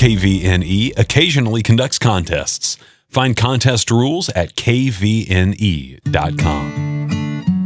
KVNE occasionally conducts contests. Find contest rules at kvne.com.